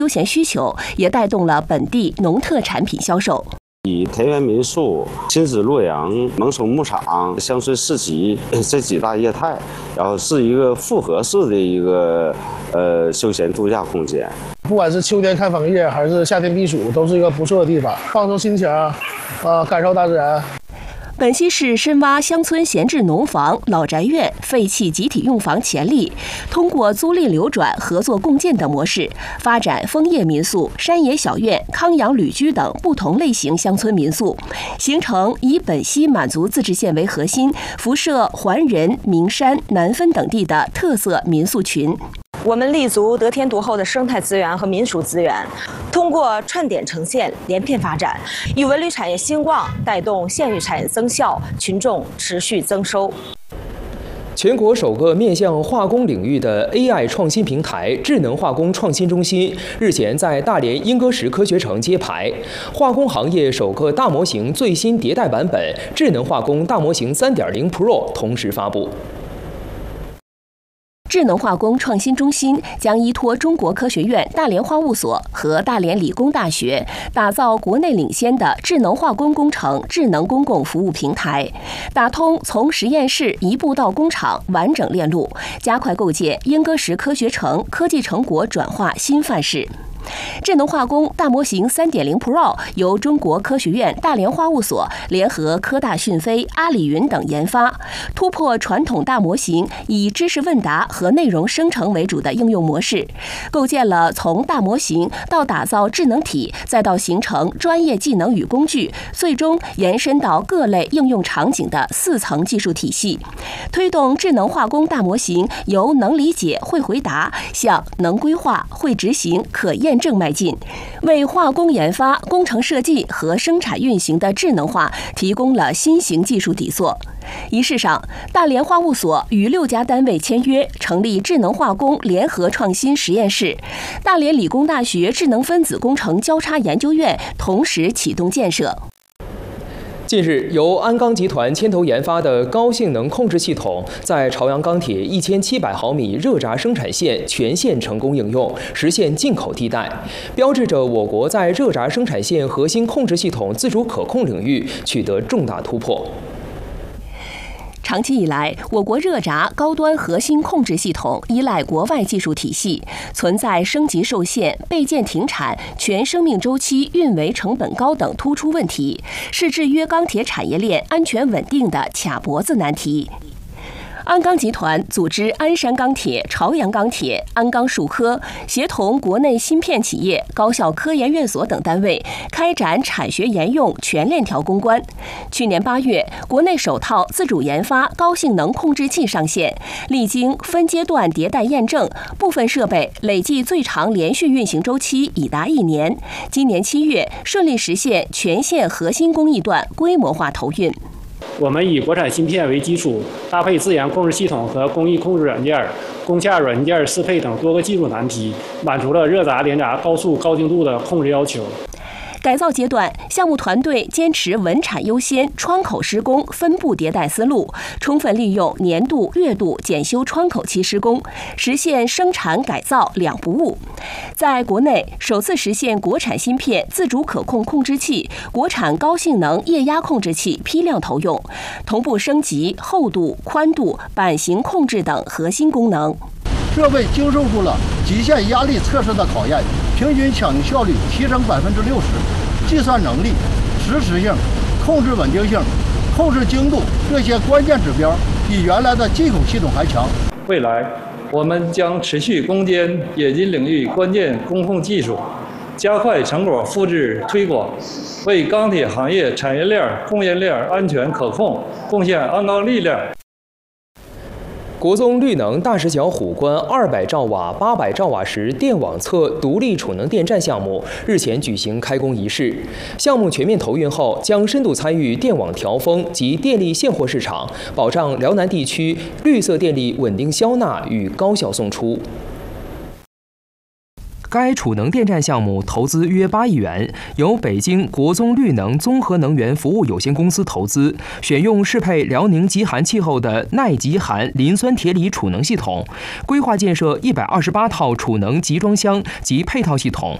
休闲需求，也带动了本地农特产品销售。 以田园民宿、亲子洛阳、萌宠牧场、乡村市集这几大业态，然后是一个复合式的一个休闲度假空间。 不管是秋天看枫叶，还是夏天避暑，都是一个不错的地方，放松心情，感受大自然。 本溪市深挖乡村闲置农房、老宅院、废弃集体用房潜力，通过租赁流转、合作共建等模式，发展枫叶民宿、山野小院、康养旅居等不同类型乡村民宿，形成以本溪满族自治县为核心，辐射环仁、名山、南分等地的特色民宿群。 我们立足得天独厚的生态资源和民俗资源，通过串点呈现、连片发展，以文旅产业兴旺带动县域产业增效，群众持续增收。 全国首个面向化工领域的 AI 创新平台智能化工创新中心日前在大连莺歌石科学城揭牌，化工行业首个大模型最新迭代版本智能化工大模型 3.0 Pro 同时发布。 智能化工创新中心将依托中国科学院大连化物所和大连理工大学，打造国内领先的智能化工工程智能公共服务平台，打通从实验室一步到工厂完整链路，加快构建莺歌石科学城科技成果转化新范式。智能化工大模型 3.0 Pro 由中国科学院大连化物所联合科大讯飞、阿里云等研发，突破传统大模型以知识问答和内容生成为主的应用模式，构建了从大模型到打造智能体，再到形成专业技能与工具，最终延伸到各类应用场景的4层技术体系，推动智能化工大模型由能理解、会回答向能规划、会执行、可验证迈进，为化工研发、工程设计和生产运行的智能化提供了新型技术底座。仪式上，大连化物所与6家单位签约，成立智能化工联合创新实验室，大连理工大学智能分子工程交叉研究院同时启动建设。 近日，由鞍钢集团牵头研发的高性能控制系统，在朝阳钢铁1700毫米热轧生产线全线成功应用，实现进口替代，标志着我国在热轧生产线核心控制系统自主可控领域取得重大突破。 长期以来，我国热轧高端核心控制系统依赖国外技术体系，存在升级受限、备件停产、全生命周期运维成本高等突出问题，是制约钢铁产业链安全稳定的卡脖子难题。鞍钢集团组织鞍山钢铁、朝阳钢铁、鞍钢数科，协同国内芯片企业、高校科研院所等单位，开展产学研用全链条攻关。去年8月，国内首套自主研发高性能控制器上线，历经分阶段迭代验证，部分设备累计最长连续运行周期已达1年。今年7月，顺利实现全线核心工艺段规模化投运。 我们以国产芯片为基础，搭配自研控制系统和工艺控制软件、工洽软件适配等多个技术难题，满足了热轧连轧高速高精度的控制要求。 改造阶段，项目团队坚持稳产优先、窗口施工、分步迭代思路，充分利用年度、月度检修窗口期施工，实现生产改造2不误。在国内首次实现国产芯片自主可控控制器、国产高性能液压控制器批量投用，同步升级厚度、宽度、版型控制等核心功能。 设备经受住了极限压力测试的考验，平均响应效率提升60%，计算能力、实时性、控制稳定性、控制精度这些关键指标比原来的进口系统还强。 未来，我们将持续攻坚冶金领域关键工控技术，加快成果复制推广，为钢铁行业产业链、供应链安全可控贡献鞍钢力量。 国综绿能大石桥虎关200兆瓦、800兆瓦时电网侧独立储能电站项目日前举行开工仪式。项目全面投运后，将深度参与电网调峰及电力现货市场，保障辽南地区绿色电力稳定消纳与高效送出。 该储能电站项目投资约8亿元，由北京国综绿能综合能源服务有限公司投资，选用适配辽宁极寒气候的耐极寒磷酸铁锂储能系统，规划建设128套储能集装箱及配套系统。